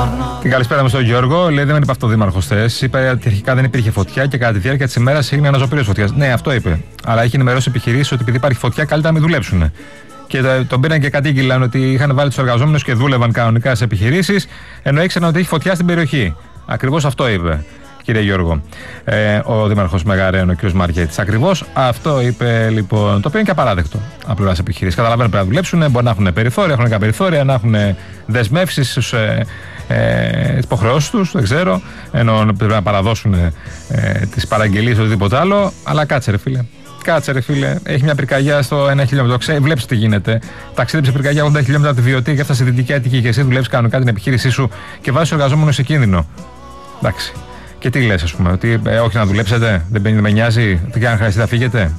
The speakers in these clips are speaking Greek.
Την καλησπέρα μου στον Γιώργο. Λέει: δεν είπε αυτό ο Δήμαρχο χθες. Είπε ότι αρχικά δεν υπήρχε φωτιά και κατά τη διάρκεια τη ημέρα έγινε αναζωπήρωση φωτιά. Ναι, αυτό είπε. Αλλά έχει ενημερώσει επιχειρήσεις ότι επειδή υπάρχει φωτιά, καλύτερα να μην δουλέψουν. Και τον πήραν και κατήγγυλαν ότι είχαν βάλει τους εργαζόμενους και δούλευαν κανονικά σε επιχειρήσεις, ενώ ήξεραν ότι έχει φωτιά στην περιοχή. Ακριβώς αυτό είπε, κύριε Γιώργο, ο Δήμαρχος Μεγαρέων, ο κ. Μαρκέτης. Ακριβώς αυτό είπε, λοιπόν. Το οποίο είναι και απαράδεκτο από πλευράς επιχειρήσεις. Καταλαβαίνουν πρέπει να δουλέψουν, μπορεί να έχουν περιθώρια, χρονικά περιθώρια, να έχουν δεσμεύσεις στους υποχρεώσεις τους, δεν ξέρω, ενώ πρέπει να παραδώσουν τις παραγγελίες ή οτιδήποτε άλλο. Αλλά κάτσε, ρε φίλε. Κάτσε, ρε φίλε, έχει μια πυρκαγιά στο 1 χιλιόμετρο. Βλέπεις τι γίνεται. Ταξίδεψε πυρκαγιά 80 χιλιόμετρα από τη Βιωτή και έφτασε στη Δυτική Αττική και εσύ δουλεύεις κανονικά την επιχείρησή σου και βάζεις τους εργαζόμενους σε κίνδυνο. Εντάξει. Και τι λες, ας πούμε, ότι όχι να δουλέψετε, δεν με νοιάζει, τι αν χρειαστεί θα φύγετε.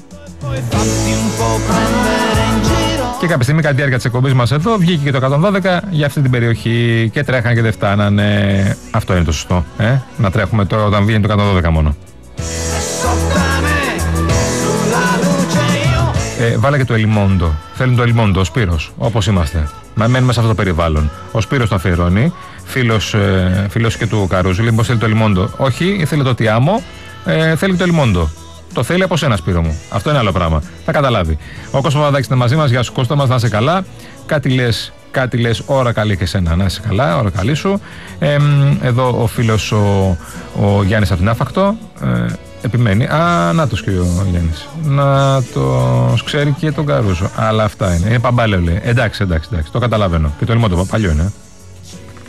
Και κάποια στιγμή, κατά τη διάρκεια της εκπομπής μας εδώ, βγήκε και το 112 για αυτή την περιοχή και τρέχανε και δεν φτάνανε. Αυτό είναι το σωστό, να τρέχουμε τώρα όταν βγαίνει το 112 μόνο. Βάλε και το Ελιμόντο. Θέλουν το Ελιμόντο, ο Σπύρος, όπως είμαστε. Μένουμε σε αυτό το περιβάλλον. Ο Σπύρος το αφιερώνει. Φίλος και του Καρούζου. Λοιπόν, θέλει το Ελιμόντο. Όχι, θέλει το Τιάμο. Θέλει το Ελιμόντο. Το θέλει από σένα, Σπύρο μου. Αυτό είναι άλλο πράγμα. Θα καταλάβει. Ο Κώστας Παπαδάκης είναι μαζί μας. Γεια σου, Κώστα μας, να είσαι καλά. Κάτι λες, ώρα καλή και εσένα. Να είσαι καλά, ώρα καλή σου. Εδώ ο φίλος ο Γιάννης από την Άφακτο. Επιμένει. Νάτος και ο Γιάννης. Να το ξέρει και τον Καρούζο. Αλλά αυτά είναι. Είναι παμπάλαιο, λέει. Εντάξει. Το καταλαβαίνω. Και το Ελιμόντο παλιό είναι.